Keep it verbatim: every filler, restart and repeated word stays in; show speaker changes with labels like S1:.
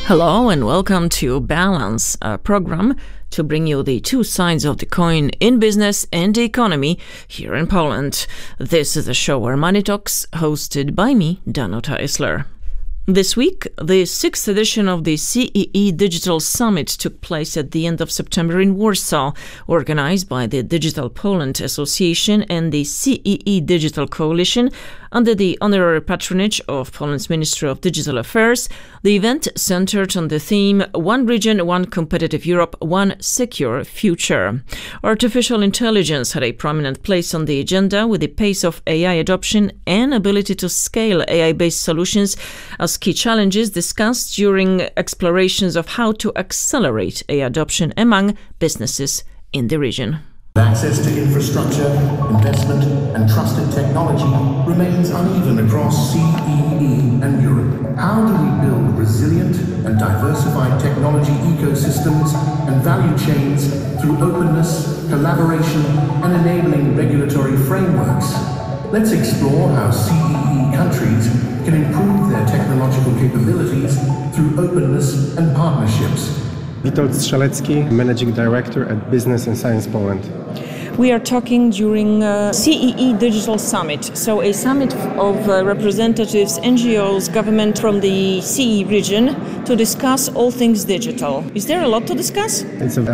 S1: Hello and welcome to Balance, a program to bring you the two sides of the coin in business and the economy here in Poland. This is a show where money talks, hosted by me, Danuta Isler. This week, the sixth edition of the C E E Digital Summit took place at the end of September in Warsaw, organized by the Digital Poland Association and the C E E Digital Coalition under the honorary patronage of Poland's Ministry of Digital Affairs. The event centered on the theme One Region, One Competitive Europe, One Secure Future. Artificial intelligence had a prominent place on the agenda, with the pace of A I adoption and ability to scale A I-based solutions as key challenges discussed during explorations of how to accelerate A I adoption among businesses in the region.
S2: Access to infrastructure, investment and trusted technology remains uneven across C E E and Europe. How do we build resilient and diversified technology ecosystems and value chains through openness, collaboration and enabling regulatory frameworks? Let's explore how C E E countries can improve their technological capabilities through openness and partnerships.
S3: Witold Strzelecki, Managing Director at Business and Science Poland.
S1: We are talking during uh, C E E Digital Summit, so a summit of uh, representatives, N G Os, government from the C E E region to discuss all things digital. Is there a lot to discuss?
S3: It's a